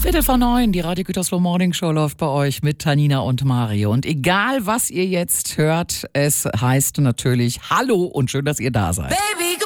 8:15, die Radio Gütersloh Morning Show läuft bei euch mit Tanina und Mario. Und egal, was ihr jetzt hört, es heißt natürlich Hallo und schön, dass ihr da seid. Baby,